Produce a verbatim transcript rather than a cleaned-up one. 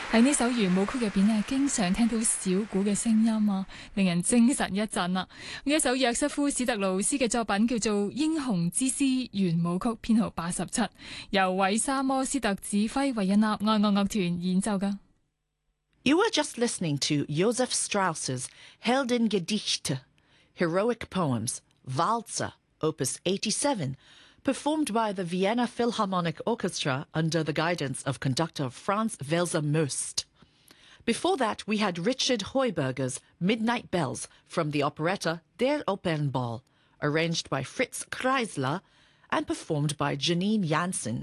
喺呢首圓舞曲入邊呢，經常聽到小鼓嘅聲音啊，令人精神一振啊。呢一首約瑟夫史特勞斯嘅作品叫做《英雄之詩》圓舞曲，編號八十七，由韋沙摩斯特指揮維也納愛樂樂團演奏㗎。 You were just listening to Josef Strauss's Heldengedichte, Heroic Poems, Walzer, Opus eighty-seven, performed by the Vienna Philharmonic Orchestra under the guidance of conductor Franz Welser Möst. Before that, we had Richard Heuberger's Midnight Bells from the operetta Der Opernball, arranged by Fritz Kreisler and performed by Janine Jansen.